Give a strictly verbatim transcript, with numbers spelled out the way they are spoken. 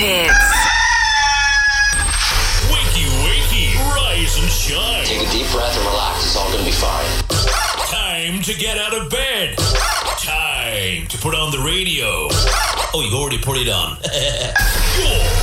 hits. Wakey, wakey, rise and shine. Take a deep breath and relax. It's all going to be fine. Time to get out of bed. Time to put on the radio. Oh, you already put it on. You're